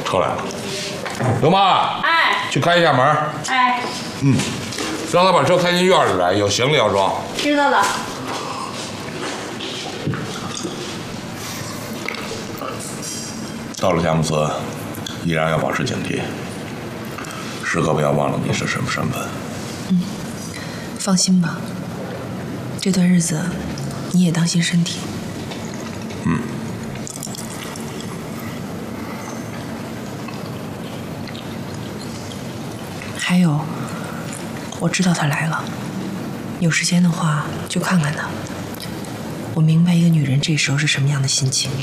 车来了，刘妈， 哎， 去开一下门。 哎， 让他把车开进院里来，有行李要装。 知道了。 到了佳木斯，依然要保持警惕，时刻不要忘了你是什么身份。 放心吧，这段日子你也当心身体。还有，我知道他来了，有时间的话就看看他。我明白一个女人这时候是什么样的心情。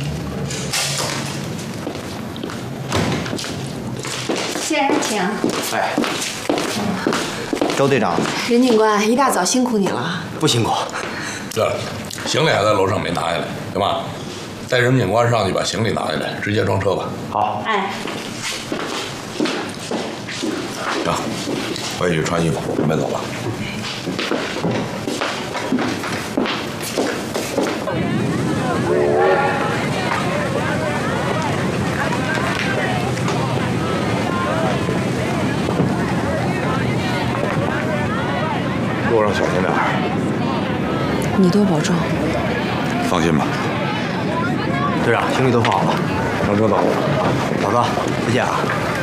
先生，请。 哎，周队长， 任警官，一大早辛苦你了。 不辛苦。 对了，行李还在楼上没拿下来，对吧？带任警官上去把行李拿下来，直接装车吧。 好。 哎， 行，回去穿衣服，准备走了。路上小心点儿。 你多保重。 放心吧， 队长，行李都放好了， 上车走。 老哥，再见啊。